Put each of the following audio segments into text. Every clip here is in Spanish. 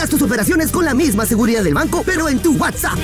Haz tus operaciones con la misma seguridad del banco, pero en tu WhatsApp.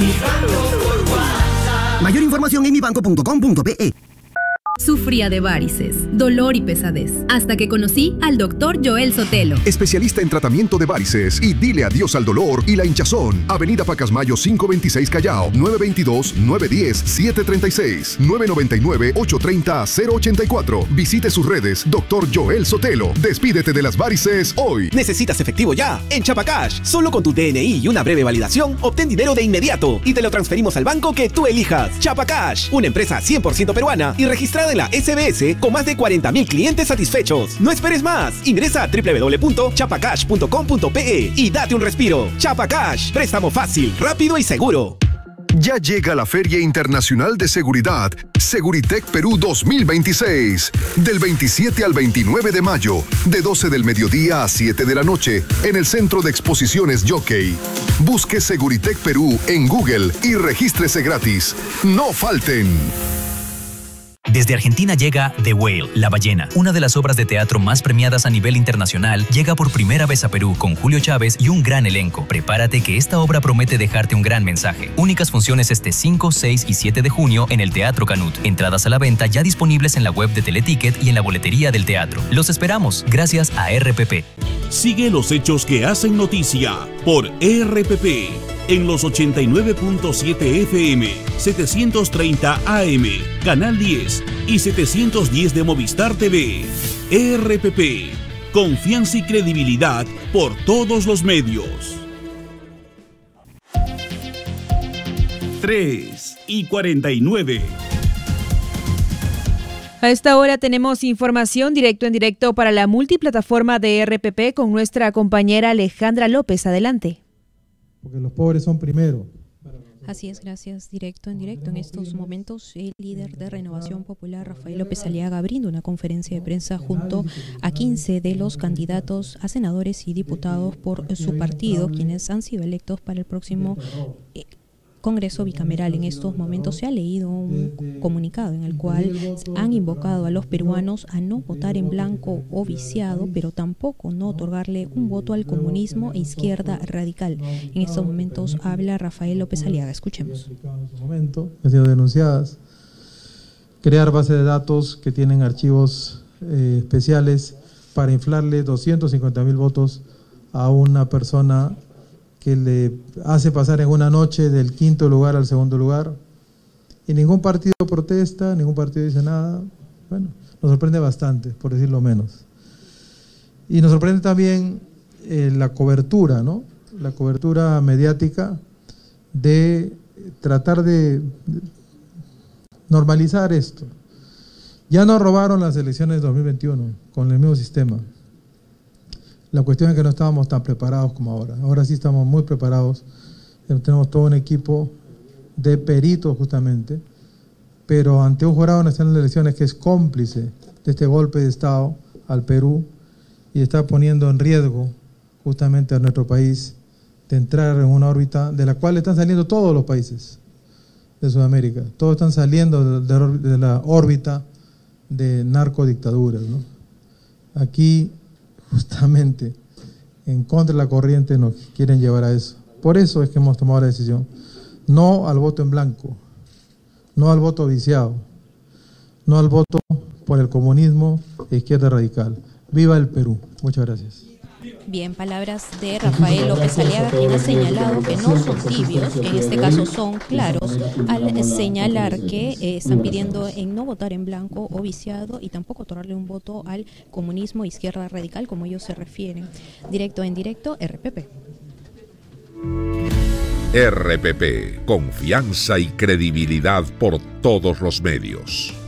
Mayor información en mibanco.com.pe. Sufría de varices, dolor y pesadez, hasta que conocí al Dr. Joel Sotelo. Especialista en tratamiento de varices y dile adiós al dolor y la hinchazón. Avenida Pacasmayo 526 Callao, 922-910-736, 999-830-084. Visite sus redes, Dr. Joel Sotelo. Despídete de las varices hoy. ¿Necesitas efectivo ya? En Chapacash, solo con tu DNI y una breve validación, obtén dinero de inmediato y te lo transferimos al banco que tú elijas. Chapacash, una empresa 100% peruana y registrada en la SBS con más de 40.000 clientes satisfechos. No esperes más. Ingresa a www.chapacash.com.pe y date un respiro. Chapacash, préstamo fácil, rápido y seguro. Ya llega la Feria Internacional de Seguridad, Seguritech Perú 2026, del 27 al 29 de mayo, de 12 del mediodía a 7 de la noche, en el Centro de Exposiciones Jockey. Busque Seguritech Perú en Google y regístrese gratis. ¡No falten! Desde Argentina llega The Whale, La Ballena, una de las obras de teatro más premiadas a nivel internacional, llega por primera vez a Perú con Julio Chávez y un gran elenco. Prepárate que esta obra promete dejarte un gran mensaje. Únicas funciones este 5, 6 y 7 de junio en el Teatro Canut. Entradas a la venta ya disponibles en la web de Teleticket y en la boletería del teatro. Los esperamos, gracias a RPP. Sigue los hechos que hacen noticia por RPP en los 89.7 FM, 730 AM, Canal 10 y 710 de Movistar TV. RPP, confianza y credibilidad por todos los medios. 3:49. A esta hora tenemos información en directo para la multiplataforma de RPP con nuestra compañera Alejandra López. Adelante. Porque los pobres son primero. Así es, gracias. En directo. En estos momentos, el líder de Renovación Popular, Rafael López Aliaga, brinda una conferencia de prensa junto a 15 de los candidatos a senadores y diputados por su partido, quienes han sido electos para el próximo Congreso bicameral. En estos momentos se ha leído un comunicado en el cual han invocado a los peruanos a no votar en blanco o viciado, pero tampoco no otorgarle un voto al comunismo e izquierda radical. En estos momentos habla Rafael López Aliaga. Escuchemos. Han sido denunciadas. Crear bases de datos que tienen archivos especiales para inflarle 250.000 votos a una persona que le hace pasar en una noche del 5º lugar al 2º lugar, y ningún partido protesta, ningún partido dice nada. Bueno, nos sorprende bastante, por decirlo menos. Y nos sorprende también la cobertura, ¿no? La cobertura mediática de tratar de normalizar esto. Ya nos robaron las elecciones de 2021 con el mismo sistema. La cuestión es que no estábamos tan preparados como ahora. Ahora sí estamos muy preparados. Tenemos todo un equipo de peritos justamente, pero ante un jurado nacional de elecciones que es cómplice de este golpe de Estado al Perú y está poniendo en riesgo justamente a nuestro país de entrar en una órbita de la cual están saliendo todos los países de Sudamérica. Todos están saliendo de la órbita de narcodictaduras, ¿no? Aquí justamente en contra de la corriente nos quieren llevar a eso. Por eso es que hemos tomado la decisión. No al voto en blanco, no al voto viciado, no al voto por el comunismo e izquierda radical. ¡Viva el Perú! Muchas gracias. Bien, palabras de Rafael López Aliaga, quien ha señalado que no son tibios, que en este caso son claros, al señalar que están pidiendo en no votar en blanco o viciado y tampoco otorgarle un voto al comunismo e izquierda radical, como ellos se refieren. En directo, RPP. RPP, confianza y credibilidad por todos los medios.